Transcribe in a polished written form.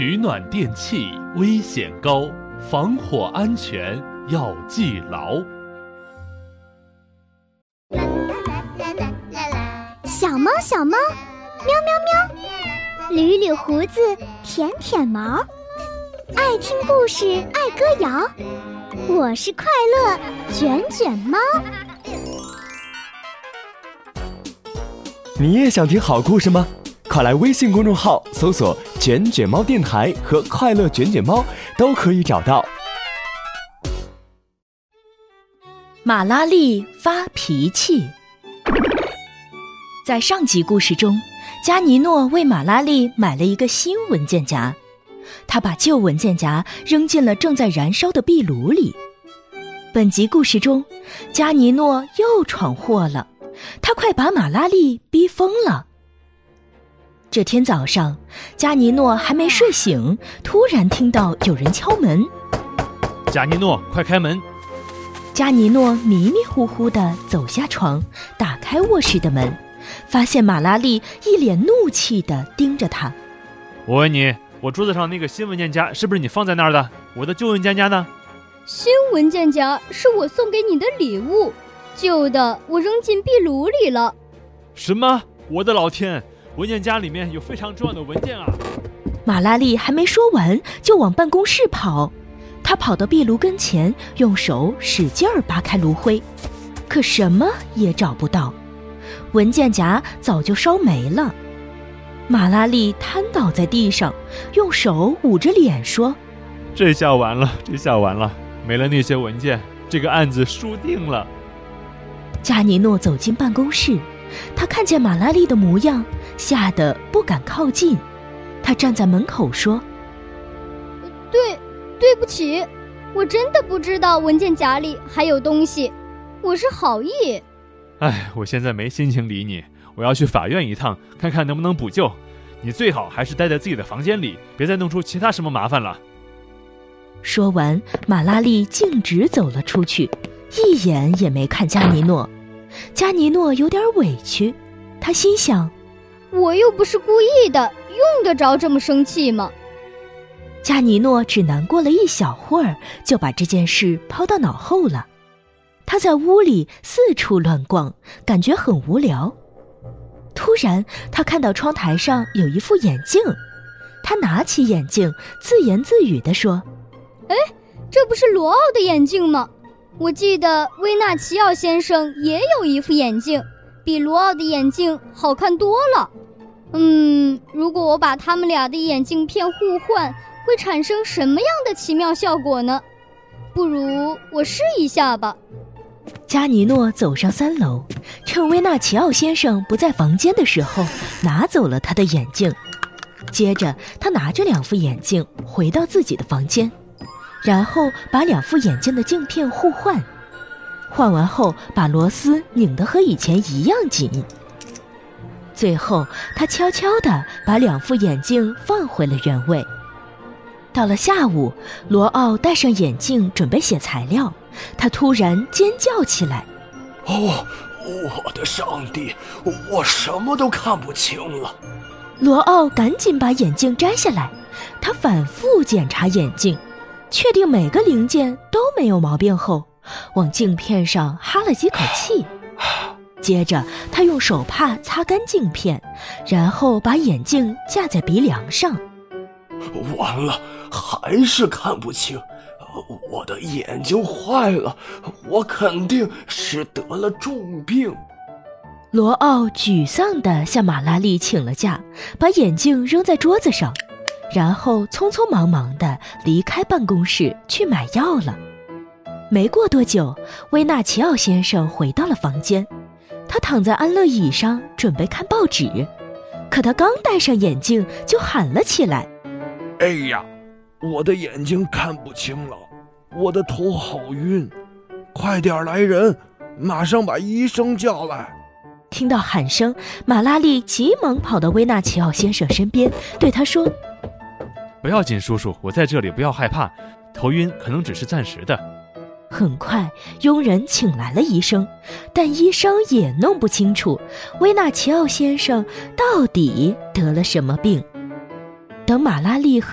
取暖电器危险高，防火安全要记牢。 小猫小猫，喵喵喵，捋捋胡子，舔舔毛，爱听故事，爱歌谣，我是快乐卷卷猫。 你也想听好故事吗？快来微信公众号搜索卷卷猫电台和快乐卷卷猫，都可以找到。 马拉利发脾气。在上集故事中，加尼诺为马拉利买了一个新文件夹，他把旧文件夹扔进了正在燃烧的壁炉里。本集故事中，加尼诺又闯祸了，他快把马拉利逼疯了。这天早上，加尼诺还没睡醒，突然听到有人敲门。 加尼诺，快开门！ 加尼诺迷迷糊糊地走下床，打开卧室的门，发现马拉利一脸怒气地盯着他。 我问你，我桌子上那个新文件夹是不是你放在那儿的？我的旧文件夹呢？ 新文件夹是我送给你的礼物，旧的我扔进壁炉里了。 什么？我的老天！文件夹里面有非常重要的文件啊！ 马拉利还没说完，就往办公室跑。他跑到壁炉跟前，用手使劲儿扒开炉灰，可什么也找不到，文件夹早就烧没了。马拉利瘫倒在地上，用手捂着脸说： 这下完了，没了那些文件，这个案子输定了。 加尼诺走进办公室，他看见马拉利的模样，吓得不敢靠近。他站在门口说： 对不起，我真的不知道文件夹里还有东西，我是好意。 我现在没心情理你，我要去法院一趟，看看能不能补救。你最好还是待在自己的房间里，别再弄出其他什么麻烦了。 说完，马拉利径直走了出去，一眼也没看加尼诺。加尼诺有点委屈，他心想： 我又不是故意的，用得着这么生气吗？ 加尼诺只难过了一小会儿，就把这件事抛到脑后了。他在屋里四处乱逛，感觉很无聊。突然，他看到窗台上有一副眼镜，他拿起眼镜，自言自语地说： 这不是罗奥的眼镜吗？我记得威纳奇奥先生也有一副眼镜，比罗奥的眼镜好看多了。如果我把他们俩的眼镜片互换，会产生什么样的奇妙效果呢？不如我试一下吧。 加尼诺走上3楼，趁威纳奇奥先生不在房间的时候，拿走了他的眼镜。接着，他拿着2副眼镜回到自己的房间，然后把2副眼镜的镜片互换。换完后，把螺丝拧得和以前一样紧。最后，他悄悄地把2副眼镜放回了原位。到了下午，罗奥戴上眼镜准备写材料，他突然尖叫起来： 我的上帝，我什么都看不清了。 罗奥赶紧把眼镜摘下来，他反复检查眼镜，确定每个零件都没有毛病后，往镜片上哈了几口气。接着他用手帕擦干镜片，然后把眼镜架在鼻梁上。 完了，还是看不清，我的眼睛坏了，我肯定是得了重病。 罗奥沮丧地向马拉利请了假，把眼镜扔在桌子上，然后匆匆忙忙地离开办公室去买药了。没过多久，威纳奇奥先生回到了房间，他躺在安乐椅上准备看报纸，可他刚戴上眼镜就喊了起来： 哎呀，我的眼睛看不清了，我的头好晕，快点来人，马上把医生叫来。 听到喊声，马拉利急忙跑到威纳奇奥先生身边，对他说： 不要紧，叔叔，我在这里，不要害怕，头晕可能只是暂时的。 很快，佣人请来了医生，但医生也弄不清楚威纳奇奥先生到底得了什么病。等马拉利和